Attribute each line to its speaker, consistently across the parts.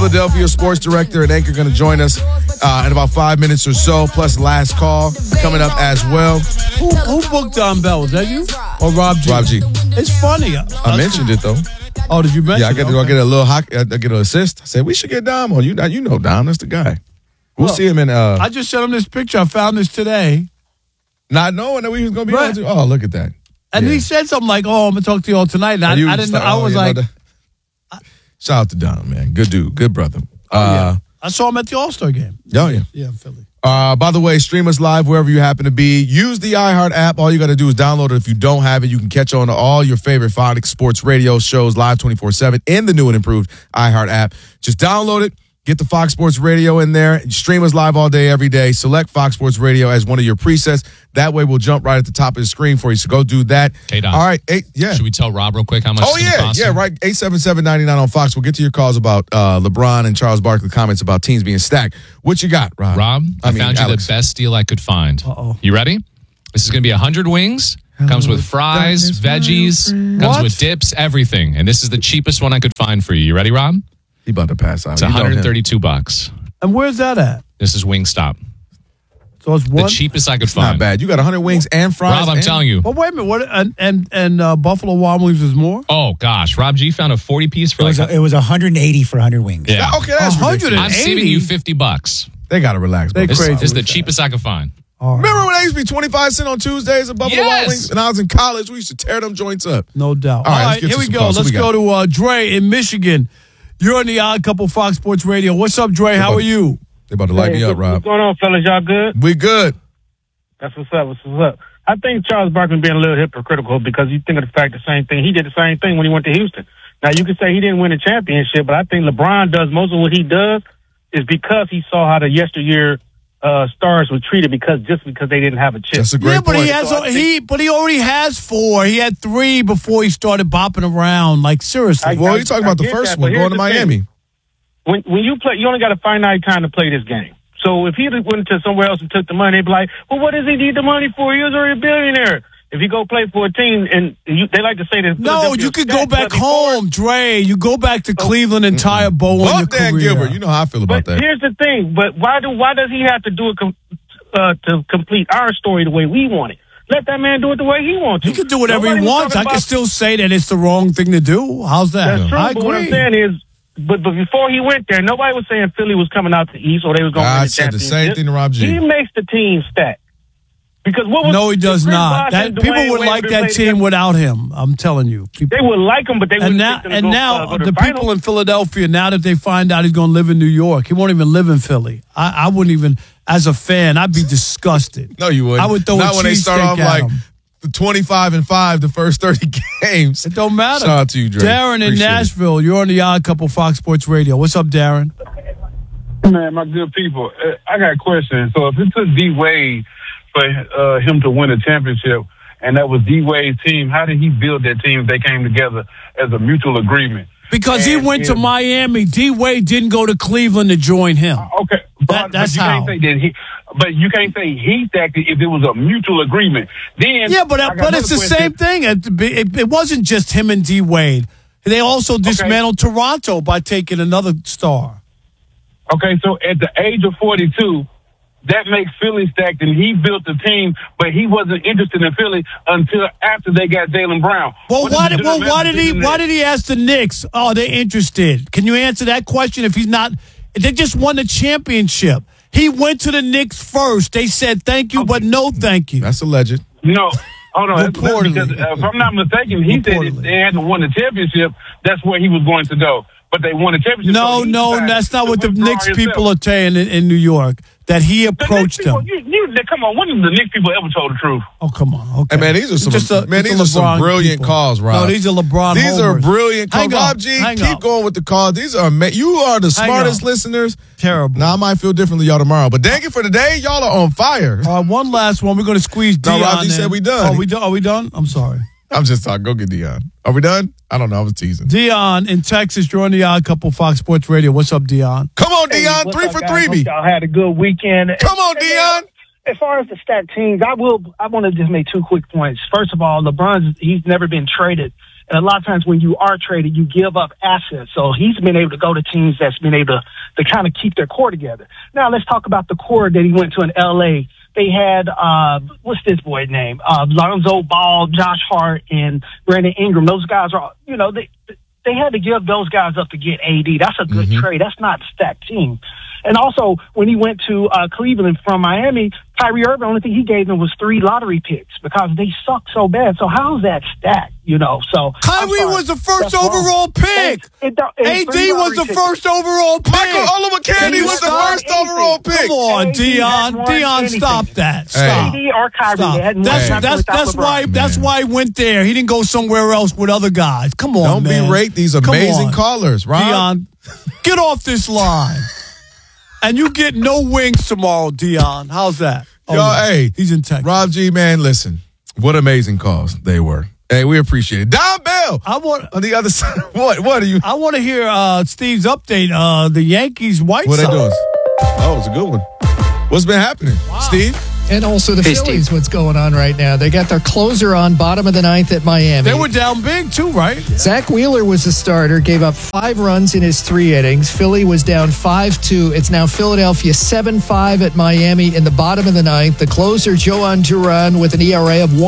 Speaker 1: Philadelphia sports director and anchor, going to join us in about 5 minutes or so, plus last call coming up as well.
Speaker 2: Who booked Don Bell? Was that you or Rob G?
Speaker 1: Rob G.
Speaker 2: It's funny.
Speaker 1: I mentioned it, though.
Speaker 2: Oh, did you mention it?
Speaker 1: Yeah, I get a little hockey, I get an assist. I said, we should get Dom on. You know Dom. That's the guy. We'll see him in...
Speaker 2: I just sent him this picture. I found this today.
Speaker 1: Not knowing that we was going to be on. Oh, look at that.
Speaker 2: And he said something like, I'm going to talk to you all tonight. And I didn't know. I was like...
Speaker 1: Shout out to Dom, man. Good dude. Good brother.
Speaker 2: I saw him at the All-Star game.
Speaker 1: Oh, yeah.
Speaker 2: Yeah, in Philly.
Speaker 1: By the way, stream us live wherever you happen to be. Use the iHeart app. All you got to do is download it. If you don't have it, you can catch on to all your favorite Fox Sports Radio shows live 24/7 in the new and improved iHeart app. Just download it. Get the Fox Sports Radio in there. Stream us live all day, every day. Select Fox Sports Radio as one of your presets. That way, we'll jump right at the top of the screen for you. So go do that.
Speaker 3: Okay, Don.
Speaker 1: All right.
Speaker 3: Should we tell Rob real quick how much it's going to cost?
Speaker 1: Yeah, right. 877-99 on Fox. We'll get to your calls about LeBron and Charles Barkley comments about teams being stacked. What you got, Rob?
Speaker 3: I found you the best deal I could find. You ready? This is going to be 100 wings. Comes with fries, veggies, comes with dips, everything. And this is the cheapest one I could find for you. You ready, Rob?
Speaker 1: He about to pass out.
Speaker 3: It's $132.
Speaker 2: And where's that at?
Speaker 3: This is Wingstop.
Speaker 2: So it's
Speaker 3: the cheapest I could find.
Speaker 1: Not bad. You got 100 wings and fries.
Speaker 3: Rob, I'm telling you.
Speaker 2: But wait a minute. What? And Buffalo Wild Wings is more?
Speaker 3: Oh gosh, Rob G found a 40-piece for
Speaker 4: it was 180 for 100 wings.
Speaker 3: Yeah.
Speaker 1: Okay, that's
Speaker 2: 180.
Speaker 3: I'm saving you $50.
Speaker 1: They gotta relax.
Speaker 2: They
Speaker 3: This
Speaker 2: crazy.
Speaker 3: is the cheapest I could find.
Speaker 2: Right.
Speaker 1: Remember when they used to be 25 cents on Tuesdays at Buffalo Wild Wings? And I was in college, we used to tear them joints up.
Speaker 2: No doubt.
Speaker 1: All right,
Speaker 2: here we go. Let's go to Dre in Michigan. You're on the Odd Couple Fox Sports Radio. What's up, Dre? How are you?
Speaker 1: They about to light me up, Rob.
Speaker 5: What's going on, fellas? Y'all good?
Speaker 1: We good.
Speaker 5: That's what's up. I think Charles Barkley being a little hypocritical because you think of the fact the same thing. He did the same thing when he went to Houston. Now, you could say he didn't win a championship, but I think LeBron does most of what he does is because he saw how the yesteryear stars were treated because they didn't have a chip.
Speaker 1: That's a great point.
Speaker 2: But he already has 4. He had 3 before he started bopping around. Like, seriously.
Speaker 1: You're talking about the first one, going to Miami.
Speaker 5: When you play, you only got a finite time to play this game. So if he went to somewhere else and took the money, they'd be like, well, what does he need the money for? He was already a billionaire. If you go play for a team, and they like to say that.
Speaker 2: No, you could go back home, Dre. You go back to Cleveland and tie a bow on your career.
Speaker 1: Dan Gilbert, you know how I feel about that.
Speaker 5: But here's the thing. But why does he have to do it to complete our story the way we want it? Let that man do it the way he wants to.
Speaker 2: He can do whatever he wants. I can still say that it's the wrong thing to do. How's that?
Speaker 5: That's true.
Speaker 2: I agree.
Speaker 5: But what I'm saying is, but before he went there, nobody was saying Philly was coming out the East or they was going to win the championship.
Speaker 1: I said the same thing to Rob G.
Speaker 5: He makes the team stack. Because
Speaker 2: no, he does not. People would like that team without him. I'm telling you.
Speaker 5: They would like him, but they wouldn't.
Speaker 2: And now the people in Philadelphia, now that they find out he's going to live in New York, he won't even live in Philly. I wouldn't even, as a fan, I'd be disgusted.
Speaker 1: No, you wouldn't.
Speaker 2: I would throw
Speaker 1: not
Speaker 2: a
Speaker 1: when they start off like
Speaker 2: him.
Speaker 1: 25-5 the first 30 games.
Speaker 2: It don't matter.
Speaker 1: Shout out to you, Dre.
Speaker 2: Darren in Nashville, you're on the Odd Couple Fox Sports Radio. What's up, Darren?
Speaker 6: Man, my good people, I got a question. So if it took D-Wade for him to win a championship, and that was D-Wade's team, how did he build that team if they came together as a mutual agreement?
Speaker 2: Because he went to Miami. D-Wade didn't go to Cleveland to join him.
Speaker 6: Okay.
Speaker 2: That's how.
Speaker 6: But you can't say he stacked it if it was a mutual agreement. Then
Speaker 2: but it's the same thing. It wasn't just him and D-Wade. They also dismantled Toronto by taking another star.
Speaker 6: Okay, so at the age of 42, that makes Philly stacked, and he built the team, but he wasn't interested in Philly until after they got Jaylen Brown.
Speaker 2: Why did he ask the Knicks? Oh, they're interested. Can you answer that question? If he's not, they just won the championship. He went to the Knicks first. They said thank you, but no thank you.
Speaker 1: That's alleged.
Speaker 6: No. Oh, no, that's because if I'm not mistaken, he said if they hadn't won the championship, that's where he was going to go. But they won the championship.
Speaker 2: No, that's not what the Knicks people are saying in New York. That he approached them.
Speaker 6: Come on, when did the Knicks people ever told the truth?
Speaker 2: Oh, come on. Okay.
Speaker 1: Hey, man, these are some brilliant calls, Rob.
Speaker 2: No, these are LeBron
Speaker 1: These
Speaker 2: homers.
Speaker 1: are brilliant calls. Rob G, keep going with the calls. These are you are the smartest listeners.
Speaker 2: Terrible.
Speaker 1: Now, I might feel differently y'all tomorrow, but dang it for today, y'all are on fire.
Speaker 2: One last one. We're going to squeeze Dion.
Speaker 1: No, Rob G said we done.
Speaker 2: Are we done? I'm sorry.
Speaker 1: I'm just talking. Go get Dion. Are we done? I don't know. I was teasing.
Speaker 2: Dion in Texas, you're on the Odd Couple Fox Sports Radio. What's up, Dion?
Speaker 1: Come on, Dion. 3 for 3.
Speaker 7: Hope y'all had a good weekend.
Speaker 1: Come on, Dion.
Speaker 7: As far as the stacked teams, I want to just make 2 quick points. First of all, LeBron, he's never been traded And a lot of times when you are traded, you give up assets. So he's been able to go to teams that's been able to kind of keep their core together. Now let's talk about the core that he went to in L.A. They had, what's this boy's name? Lonzo Ball, Josh Hart, and Brandon Ingram. Those guys are, they had to give those guys up to get AD. That's a good trade. That's not a stacked team. And also, when he went to Cleveland from Miami, Kyrie Irving, the only thing he gave them was 3 lottery picks because they suck so bad. So how's that stacked, So
Speaker 2: Kyrie was the first overall pick. AD was the first overall pick.
Speaker 1: Michael Olowokandi was the first overall pick.
Speaker 2: Come on, Dion, stop that. Stop.
Speaker 7: AD or Kyrie.
Speaker 2: That's why he went there. He didn't go somewhere else with other guys. Come on, man.
Speaker 1: Don't berate these amazing callers, Rob.
Speaker 2: Dion, get off this line. And you get no wings tomorrow, Dion. How's that?
Speaker 1: Hey,
Speaker 2: he's in Texas.
Speaker 1: Rob G, man, listen. What amazing calls they were. Hey, we appreciate it. Don Bell. On the other side. What are you?
Speaker 2: I want to hear Steve's update. The Yankees White Sox.
Speaker 1: What they doing? Oh, it's a good one. What's been happening, Steve?
Speaker 8: And also the Phillies, what's going on right now. They got their closer on, bottom of the 9th at Miami.
Speaker 2: They were down big, too, right?
Speaker 8: Zach Wheeler was the starter, gave up 5 runs in his 3 innings. Philly was down 5-2. It's now Philadelphia 7-5 at Miami in the bottom of the 9th. The closer, Joan Duran, with an ERA of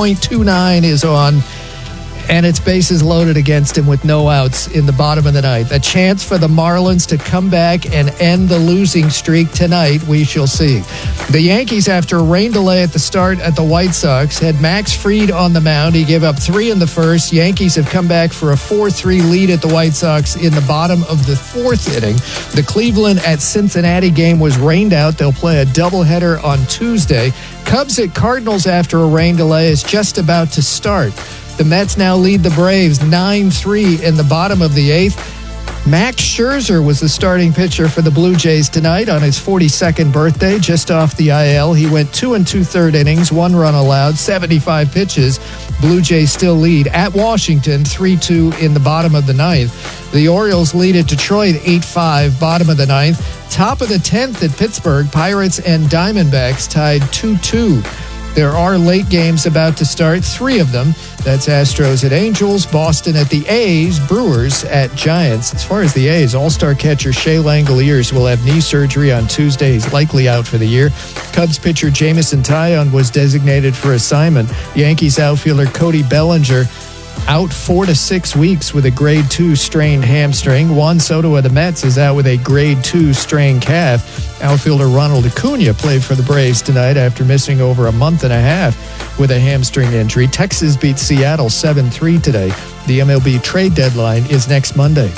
Speaker 8: 1.29 is on. And it's bases loaded against him with no outs in the bottom of the 9th. A chance for the Marlins to come back and end the losing streak tonight. We shall see. The Yankees, after a rain delay at the start at the White Sox, had Max Fried on the mound. He gave up 3 in the first. Yankees have come back for a 4-3 lead at the White Sox in the bottom of the 4th inning. The Cleveland at Cincinnati game was rained out. They'll play a doubleheader on Tuesday. Cubs at Cardinals after a rain delay is just about to start. The Mets now lead the Braves 9-3 in the bottom of the 8th. Max Scherzer was the starting pitcher for the Blue Jays tonight on his 42nd birthday, just off the IL. He went 2 2/3 innings, 1 run allowed, 75 pitches. Blue Jays still lead at Washington 3-2 in the bottom of the 9th. The Orioles lead at Detroit 8-5, bottom of the 9th. Top of the 10th at Pittsburgh, Pirates and Diamondbacks tied 2-2. There are late games about to start, 3 of them. That's Astros at Angels, Boston at the A's, Brewers at Giants. As far as the A's, all-star catcher Shea Langoliers will have knee surgery on Tuesday. He's likely out for the year. Cubs pitcher Jameson Taillon was designated for assignment. Yankees outfielder Cody Bellinger out 4 to 6 weeks with a grade 2 strained hamstring. Juan Soto of the Mets is out with a grade 2 strained calf. Outfielder Ronald Acuna played for the Braves tonight after missing over a month and a half with a hamstring injury. Texas beat Seattle 7-3 today. The MLB trade deadline is next Monday.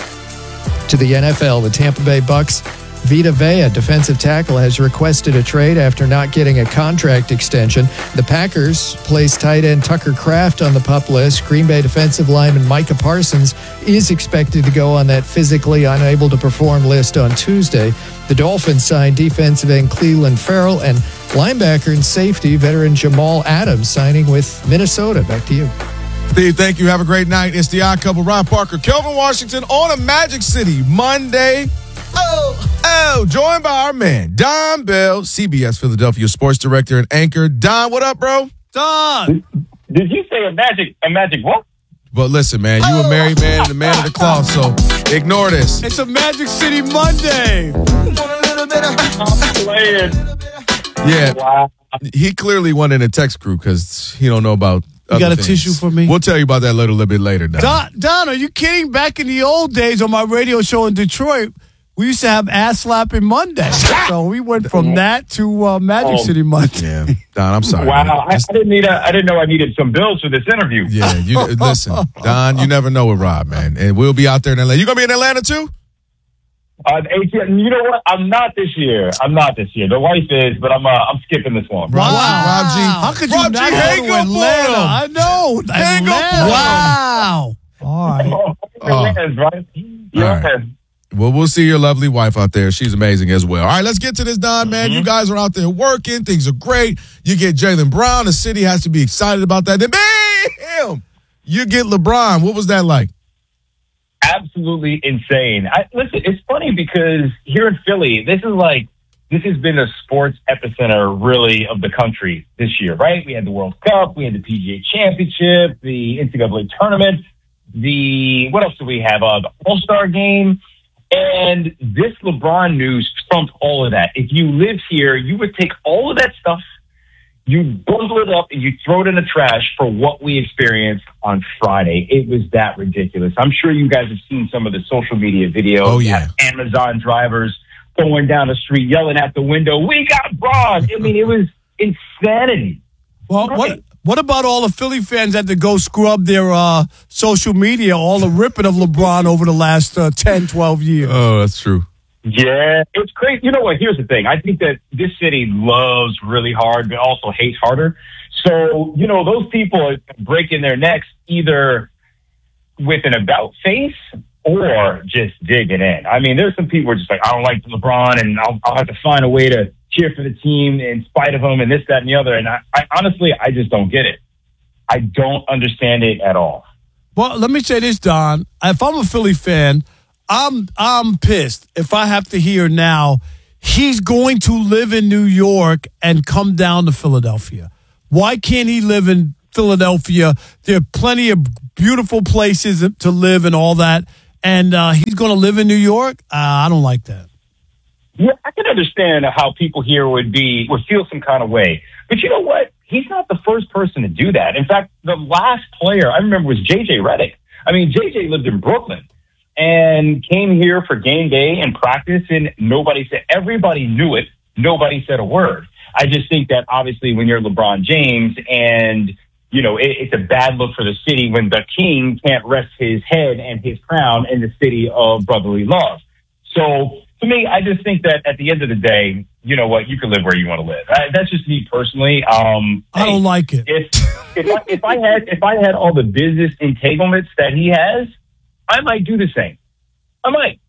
Speaker 8: To the NFL, the Tampa Bay Bucks. Vita Vea, defensive tackle, has requested a trade after not getting a contract extension. The Packers placed tight end Tucker Kraft on the PUP list. Green Bay defensive lineman Micah Parsons is expected to go on that physically unable to perform list on Tuesday. The Dolphins signed defensive end Cleveland Farrell and linebacker and safety veteran Jamal Adams signing with Minnesota. Back to you.
Speaker 1: Steve, thank you. Have a great night. It's the Odd Couple, Ron Parker, Kelvin Washington on a Magic City Monday. Joined by our man, Don Bell, CBS Philadelphia sports director and anchor. Don, what up, bro?
Speaker 2: Don!
Speaker 9: Did you say a magic what?
Speaker 1: But listen, man, you a married man and a man of the cloth, so ignore this.
Speaker 2: It's a Magic City Monday.
Speaker 1: Yeah.
Speaker 9: Wow.
Speaker 1: He clearly went in a text crew because he don't know about
Speaker 2: You got a
Speaker 1: things.
Speaker 2: tissue for me?
Speaker 1: We'll tell you about that a little bit later, Don.
Speaker 2: Don, are you kidding? Back in the old days on my radio show in Detroit, we used to have ass slapping Monday. So we went from that to Magic City Monday.
Speaker 1: Yeah, Don, I'm sorry.
Speaker 9: Wow, I didn't know I needed some bills for this interview.
Speaker 1: Yeah, listen, Don, you never know with Rob, man. And we'll be out there in Atlanta. You going to be in Atlanta too?
Speaker 9: You know what? I'm not this year. The wife is, but I'm skipping this one.
Speaker 2: Wow.
Speaker 1: Rob G.
Speaker 2: How could you
Speaker 1: Rob
Speaker 2: not
Speaker 1: G,
Speaker 2: go
Speaker 1: hang
Speaker 2: to
Speaker 1: up
Speaker 2: Atlanta?
Speaker 1: on him.
Speaker 2: I know.
Speaker 1: Hang up on him.
Speaker 2: Wow. All right.
Speaker 9: Right? Yeah.
Speaker 1: All right. Well, we'll see your lovely wife out there. She's amazing as well. All right, let's get to this, Don, man. You guys are out there working. Things are great. You get Jaylen Brown. The city has to be excited about that. Then, bam! You get LeBron. What was that like?
Speaker 9: Absolutely insane. Listen, it's funny because here in Philly, this has been a sports epicenter, really, of the country this year, right? We had the World Cup. We had the PGA Championship, the NCAA tournament. what else do we have? The All-Star game. And this LeBron news trumped all of that. If you live here, you would take all of that stuff, you bundle it up, and you throw it in the trash for what we experienced on Friday. It was that ridiculous. I'm sure you guys have seen some of the social media videos.
Speaker 1: Oh, yeah.
Speaker 9: Amazon drivers going down the street, yelling at the window, "We got Bron!" I mean, it was insanity.
Speaker 2: Well, what about all the Philly fans that had to go scrub their social media, all the ripping of LeBron over the last 10, 12 years?
Speaker 1: Oh, that's true.
Speaker 9: Yeah, it's crazy. You know what? Here's the thing. I think that this city loves really hard, but also hates harder. So, those people are breaking their necks either with an about face or just digging in. I mean, there's some people who are just like, I don't like LeBron, and I'll have to find a way to cheer for the team in spite of him and this, that, and the other. And I honestly, I just don't get it. I don't understand it at all.
Speaker 2: Well, let me say this, Don. If I'm a Philly fan, I'm pissed if I have to hear now he's going to live in New York and come down to Philadelphia. Why can't he live in Philadelphia? There are plenty of beautiful places to live and all that. And he's going to live in New York? I don't like that.
Speaker 9: Yeah, I can understand how people here would feel some kind of way. But you know what? He's not the first person to do that. In fact, the last player I remember was J.J. Redick. I mean, J.J. lived in Brooklyn and came here for game day and practice, and everybody knew it. Nobody said a word. I just think that obviously when you're LeBron James and, it's a bad look for the city when the king can't rest his head and his crown in the city of brotherly love. So to me, I just think that at the end of the day, you know what, you can live where you want to live. That's just me personally.
Speaker 2: I don't like it.
Speaker 9: If I had all the business entanglements that he has, I might do the same. I might.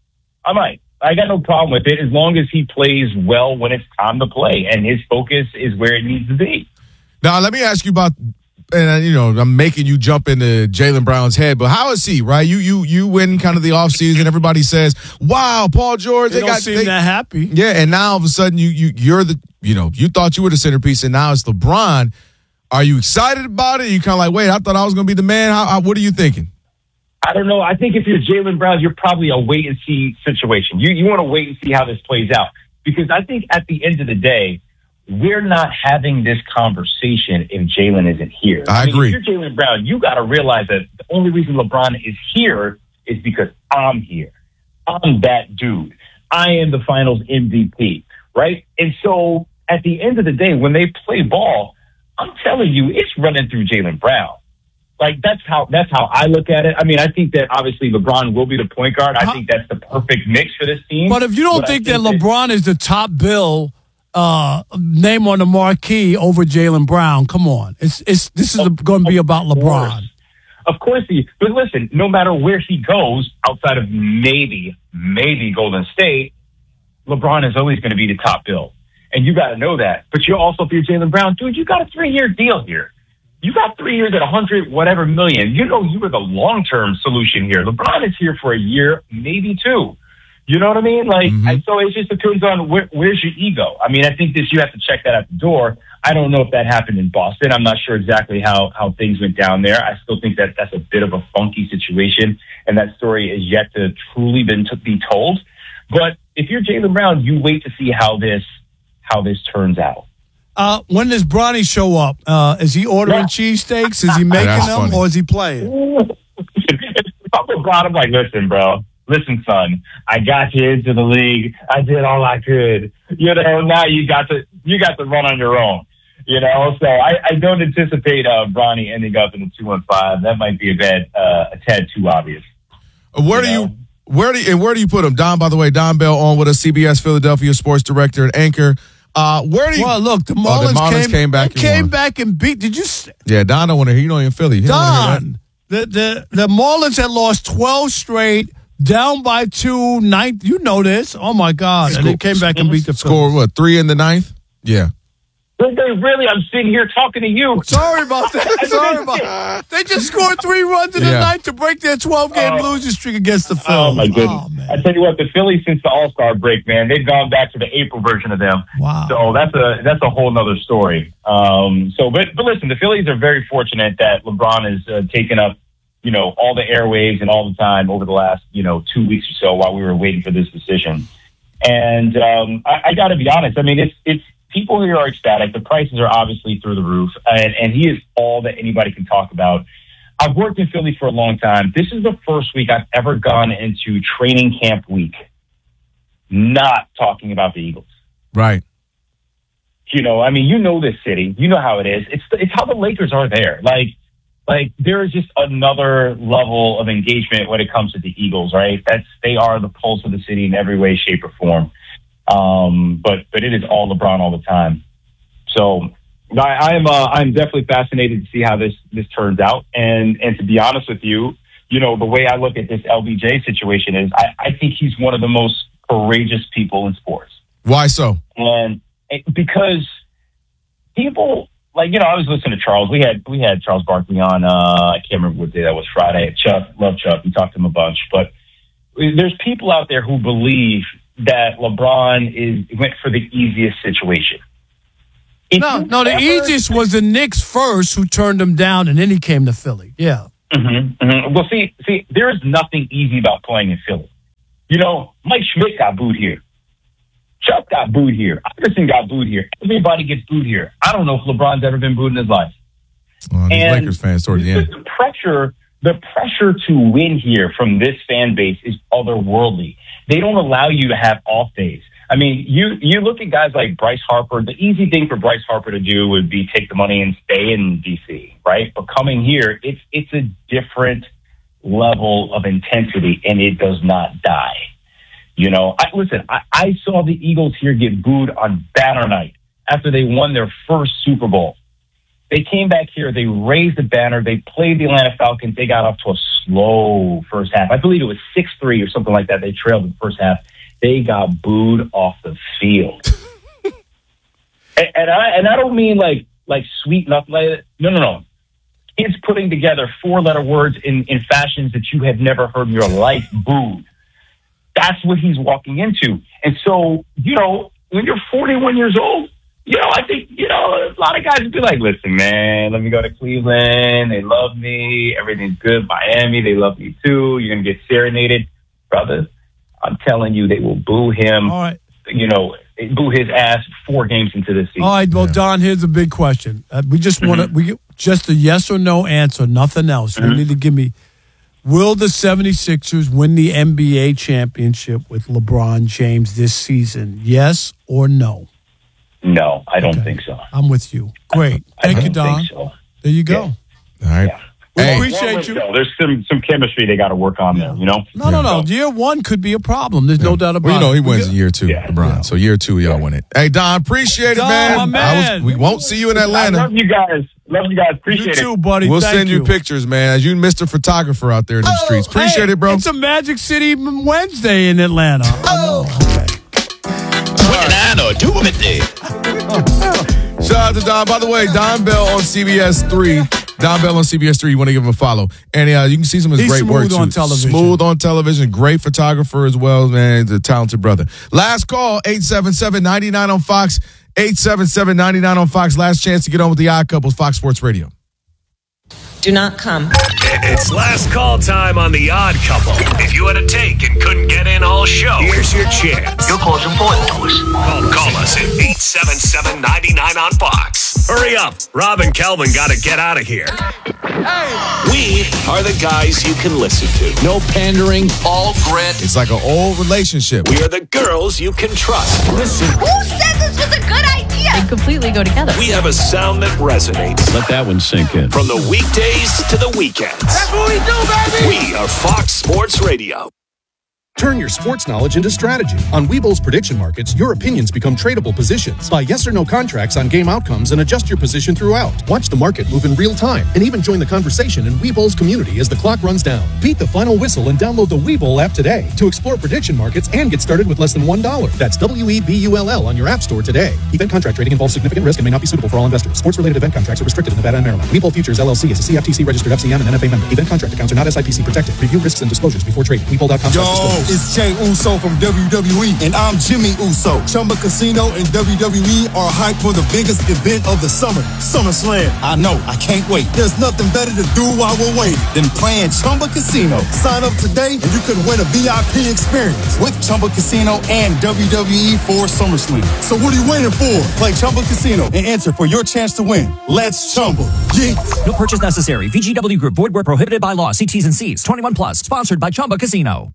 Speaker 9: I got no problem with it as long as he plays well when it's time to play and his focus is where it needs to be.
Speaker 1: Now, let me ask you about, and I'm making you jump into Jaylen Brown's head, but how is he, right? You win kind of the offseason. Everybody says, wow, Paul George.
Speaker 2: They don't seem that happy.
Speaker 1: Yeah, and now all of a sudden you're you thought you were the centerpiece, and now it's LeBron. Are you excited about it? You kind of like, wait, I thought I was going to be the man. What are you thinking?
Speaker 9: I don't know. I think if you're Jaylen Brown, you're probably a wait-and-see situation. You want to wait and see how this plays out. Because I think at the end of the day, we're not having this conversation if Jaylen isn't here.
Speaker 1: I agree.
Speaker 9: If you're Jaylen Brown, you got to realize that the only reason LeBron is here is because I'm here. I'm that dude. I am the finals MVP, right? And so at the end of the day, when they play ball, I'm telling you, it's running through Jaylen Brown. Like, that's how I look at it. I mean, I think that obviously LeBron will be the point guard. I think that's the perfect mix for this team.
Speaker 2: But if you don't think that LeBron is the top bill name on the marquee over Jaylen Brown, come on. This is going to be about LeBron.
Speaker 9: Of course but listen, no matter where he goes, outside of maybe Golden State, LeBron is always going to be the top bill. And you got to know that. But you also, if you're Jaylen Brown, dude, you got a 3-year deal here. You got 3 years at 100 whatever million. You were the long-term solution here. LeBron is here for a year, maybe 2. You know what I mean? So it just depends on where's your ego. I mean, I think you have to check that at the door. I don't know if that happened in Boston. I'm not sure exactly how things went down there. I still think that that's a bit of a funky situation, and that story is yet to truly be told. But if you're Jaylen Brown, you wait to see how this turns out.
Speaker 2: When does Bronny show up? Is he ordering cheesesteaks? Is he making them, funny. Or is he playing?
Speaker 9: I'm like, listen, son, I got you into the league. I did all I could. Now you got to run on your own. So I don't anticipate Bronny ending up in the 2-1-5. That might be a tad too obvious.
Speaker 1: Where do you put him? Don, by the way, Don Bell on with us, CBS Philadelphia sports director and anchor.
Speaker 2: Well, look, the Marlins came back and beat. Did you?
Speaker 1: Yeah, Don don't want to hear. You know, in Philly,
Speaker 2: Don, the Marlins had lost 12 straight, down by 2, ninth. You know this. Oh my God! And they came back and beat the
Speaker 1: Phillies. Score 3 in the 9th? Yeah.
Speaker 9: I'm sitting here talking to you.
Speaker 2: Sorry about that. They just scored 3 runs in the 9th to break their 12-game losing streak against the Phillies.
Speaker 9: Oh, my goodness. I tell you what, the Phillies, since the All-Star break, man, they've gone back to the April version of them.
Speaker 2: Wow.
Speaker 9: So that's a whole nother story. But listen, the Phillies are very fortunate that LeBron is taking up all the airwaves and all the time over the last, 2 weeks or so while we were waiting for this decision. And I got to be honest. I mean, it's people here are ecstatic. The prices are obviously through the roof, and he is all that anybody can talk about. I've worked in Philly for a long time. This is the first week I've ever gone into training camp week not talking about the Eagles.
Speaker 1: Right.
Speaker 9: I mean, this city. You know how it is. It's how the Lakers are there. Like there is just another level of engagement when it comes to the Eagles, right? They are the pulse of the city in every way, shape, or form. But it is all LeBron all the time. So I'm definitely fascinated to see how this turns out. And to be honest with you, the way I look at this LBJ situation is I think he's one of the most courageous people in sports.
Speaker 1: Why so?
Speaker 9: And because people, I was listening to Charles. We had Charles Barkley on, I can't remember what day that was, Friday. Chuck, love Chuck. We talked to him a bunch. But there's people out there who believe that LeBron went for the easiest situation.
Speaker 2: No, the easiest was the Knicks first, who turned him down, and then he came to Philly. Yeah.
Speaker 9: Mm-hmm, mm-hmm. Well, see, there is nothing easy about playing in Philly. Mike Schmidt got booed here. Chuck got booed here. Iverson got booed here. Everybody gets booed here. I don't know if LeBron's ever been booed in his life.
Speaker 1: Well, and Lakers fans towards the end.
Speaker 9: The pressure to win here from this fan base is otherworldly. They don't allow you to have off days. I mean, you look at guys like Bryce Harper. The easy thing for Bryce Harper to do would be take the money and stay in D.C., right? But coming here, it's a different level of intensity, and it does not die. I saw the Eagles here get booed on banner night after they won their first Super Bowl. They came back here, they raised the banner, they played the Atlanta Falcons, they got off to a slow first half. I believe it was 6-3 or something like that. They trailed in the first half. They got booed off the field. and I don't mean like sweet nothing like that. No. Kids putting together 4-letter words in fashions that you have never heard in your life, booed. That's what he's walking into. And so, when you're 41 years old, I think, a lot of guys would be like, listen, man, let me go to Cleveland. They love me. Everything's good. Miami, they love me too. You're going to get serenaded. Brother, I'm telling you, they will boo him.
Speaker 2: All right.
Speaker 9: Boo his ass 4 games into this season.
Speaker 2: All right, well, Don, here's a big question. We just want just a yes or no answer, nothing else. You need to give me, will the 76ers win the NBA championship with LeBron James this season? Yes or no?
Speaker 9: No, I don't think so.
Speaker 2: I'm with you. Great. Thank you, Don.
Speaker 9: Think so.
Speaker 2: There you go.
Speaker 1: Yeah. All right.
Speaker 9: Yeah.
Speaker 2: We appreciate you.
Speaker 9: There's some chemistry they got to work on there,
Speaker 2: No. Year 1 could be a problem. There's no doubt about it.
Speaker 1: He wins in year 2, LeBron. Yeah. So year 2, y'all win it. Hey, Don, appreciate it, man.
Speaker 2: My man.
Speaker 1: We won't see you in Atlanta.
Speaker 9: I love you guys. Appreciate it.
Speaker 2: You too, buddy.
Speaker 1: We'll send you pictures, man. As you Mr. Photographer out there in the streets. Appreciate it, bro.
Speaker 2: It's a Magic City Wednesday in Atlanta. Okay.
Speaker 1: Shout out to Don. By the way, Don Bell on CBS 3. Don Bell on CBS 3. You want to give him a follow. And you can see some of his great work, too. Smooth on television. Great photographer as well, man. He's a talented brother. Last call, 877-99 on Fox. 877-99 on Fox. Last chance to get on with the Odd Couples, Fox Sports Radio.
Speaker 10: Do not come.
Speaker 11: It's last call time on The Odd Couple. If you had a take and couldn't get in all show, here's your chance.
Speaker 10: Your call's important to us.
Speaker 11: Call us at 877-99 on Fox. Hurry up. Rob and Kelvin got to get out of here. We are the guys you can listen to. No pandering, all grit.
Speaker 1: It's like an old relationship.
Speaker 11: We are the girls you can trust. Listen.
Speaker 10: Who said this was a good idea?
Speaker 12: They completely go together.
Speaker 11: We have a sound that resonates.
Speaker 13: Let that one sink in.
Speaker 11: From the weekdays to the weekends.
Speaker 10: That's what we do, baby!
Speaker 11: We are Fox Sports Radio.
Speaker 14: Turn your sports knowledge into strategy. On Webull's prediction markets, your opinions become tradable positions. Buy yes or no contracts on game outcomes and adjust your position throughout. Watch the market move in real time and even join the conversation in Webull's community as the clock runs down. Beat the final whistle and download the Webull app today to explore prediction markets and get started with less than $1. That's WEBULL on your app store today. Event contract trading involves significant risk and may not be suitable for all investors. Sports-related event contracts are restricted in Nevada and Maryland. Webull Futures, LLC is a CFTC registered FCM and NFA member. Event contract accounts are not SIPC protected. Review risks and disclosures before trading. Webull.com/disclosures.
Speaker 12: it's Jay Uso from WWE, and I'm Jimmy Uso. Chumba Casino and WWE are hyped for the biggest event of the summer, SummerSlam. I know, I can't wait. There's nothing better to do while we're waiting than playing Chumba Casino. Sign up today and you could win a VIP experience with Chumba Casino and WWE for SummerSlam. So what are you waiting for? Play Chumba Casino and enter for your chance to win. Let's Chumba. Yeah.
Speaker 13: No purchase necessary. VGW Group. Void where prohibited by law. See T's and C's. 21 plus. Sponsored by Chumba Casino.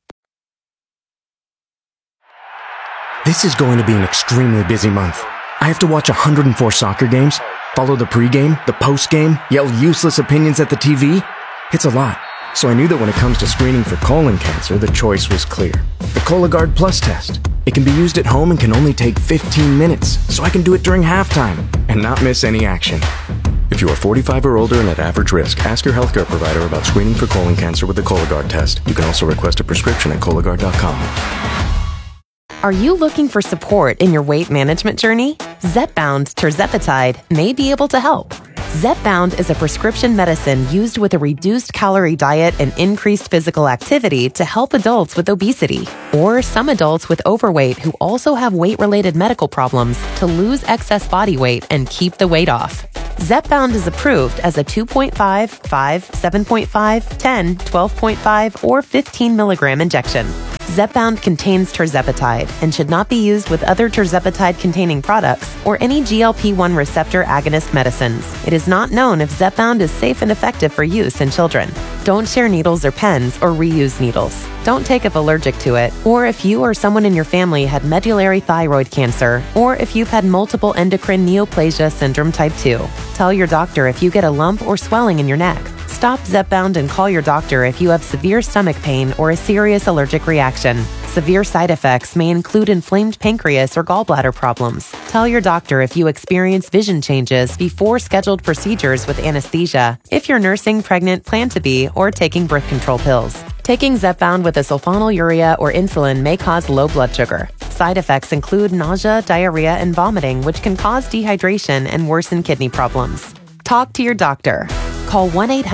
Speaker 15: This is going to be an extremely busy month. I have to watch 104 soccer games, follow the pregame, the postgame, yell useless opinions at the TV. It's a lot. So I knew that when it comes to screening for colon cancer, the choice was clear. The Cologuard Plus test. It can be used at home and can only take 15 minutes, so I can do it during halftime and not miss any action. If you are 45 or older and at average risk, ask your healthcare provider about screening for colon cancer with the Cologuard test. You can also request a prescription at Cologuard.com.
Speaker 16: Are you looking for support in your weight management journey? Zepbound tirzepatide may be able to help. Zepbound is a prescription medicine used with a reduced calorie diet and increased physical activity to help adults with obesity or some adults with overweight who also have weight-related medical problems to lose excess body weight and keep the weight off. Zepbound is approved as a 2.5, 5, 7.5, 10, 12.5, or 15 milligram injection. Zepbound contains tirzepatide and should not be used with other tirzepatide-containing products or any GLP-1 receptor agonist medicines. It is not known if Zepbound is safe and effective for use in children. Don't share needles or pens or reuse needles. Don't take if allergic to it, or if you or someone in your family had medullary thyroid cancer, or if you've had multiple endocrine neoplasia syndrome type 2. Tell your doctor if you get a lump or swelling in your neck. Stop Zepbound and call your doctor if you have severe stomach pain or a serious allergic reaction. Severe side effects may include inflamed pancreas or gallbladder problems. Tell your doctor if you experience vision changes before scheduled procedures with anesthesia, if you're nursing, pregnant, plan to be, or taking birth control pills. Taking Zepbound with a sulfonylurea or insulin may cause low blood sugar. Side effects include nausea, diarrhea, and vomiting, which can cause dehydration and worsen kidney problems. Talk to your doctor. Call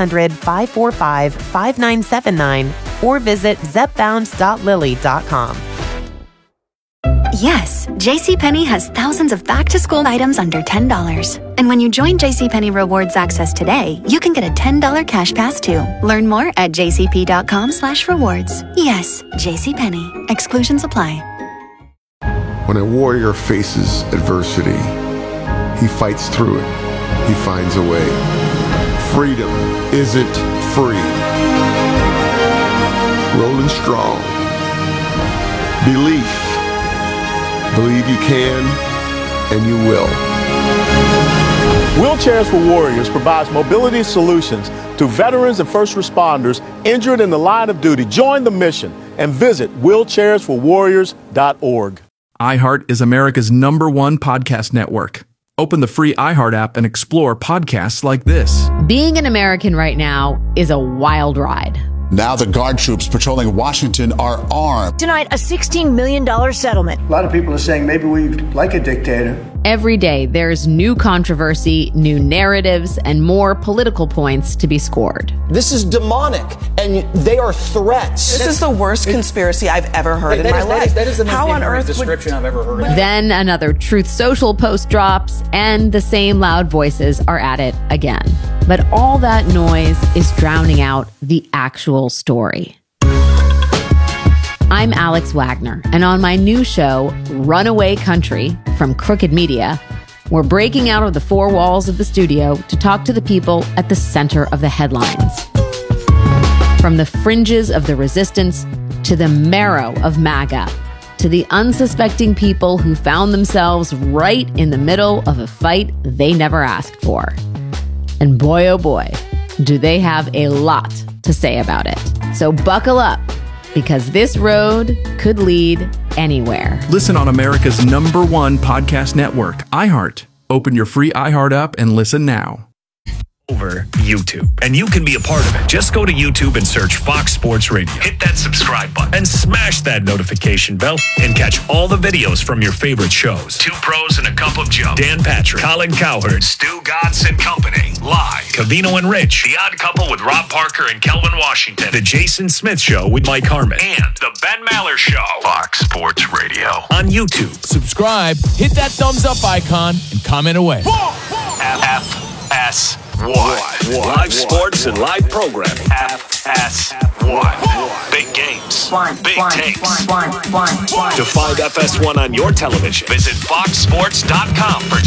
Speaker 16: 1-800-545-5979 or visit zepbound.lily.com.
Speaker 17: Yes, JCPenney has thousands of back-to-school items under $10. And when you join JCPenney Rewards Access today, you can get a $10 cash pass too. Learn more at jcp.com/rewards. Yes, JCPenney. Exclusions apply.
Speaker 18: When a warrior faces adversity, he fights through it. He finds a way. Freedom isn't free. Rolling strong. Belief. Believe you can, and you will.
Speaker 19: Wheelchairs for Warriors provides mobility solutions to veterans and first responders injured in the line of duty. Join the mission and visit wheelchairsforwarriors.org.
Speaker 20: iHeart is America's #1 podcast network. Open the free iHeart app and explore podcasts like this.
Speaker 21: Being an American right now is a wild ride.
Speaker 22: Now the guard troops patrolling Washington are armed.
Speaker 23: Denied a $16 million settlement.
Speaker 24: A lot of people are saying maybe we like a dictator.
Speaker 21: Every day, there's new controversy, new narratives, and more political points to be scored.
Speaker 25: This is demonic, and they are threats.
Speaker 26: This is the worst conspiracy I've ever heard in my life.
Speaker 25: That is the most ignorant description I've ever heard.
Speaker 21: Then another Truth Social post drops, and the same loud voices are at it again. But all that noise is drowning out the actual story. I'm Alex Wagner, and on my new show, Runaway Country, from Crooked Media, we're breaking out of the four walls of the studio to talk to the people at the center of the headlines. From the fringes of the resistance to the marrow of MAGA, to the unsuspecting people who found themselves right in the middle of a fight they never asked for. And boy, oh boy, do they have a lot to say about it. So buckle up, because this road could lead anywhere.
Speaker 20: Listen on America's #1 podcast network, iHeart. Open your free iHeart app and listen now.
Speaker 11: over YouTube. And you can be a part of it. Just go to YouTube and search Fox Sports Radio. Hit that subscribe button and smash that notification bell and catch all the videos from your favorite shows. Two Pros and a Cup of Joe. Dan Patrick, Colin Cowherd, Stu Gatz and Company. Live. Covino and Rich. The Odd Couple with Rob Parker and Kelvin Washington. The Jason Smith Show with Mike Harmon. And The Ben Maller Show. Fox Sports Radio. On YouTube.
Speaker 3: Subscribe, hit that thumbs up icon, and comment away.
Speaker 11: FS1. Live sports and live programming. FS1. Big games. Big takes. To find FS1 on your television, visit foxsports.com for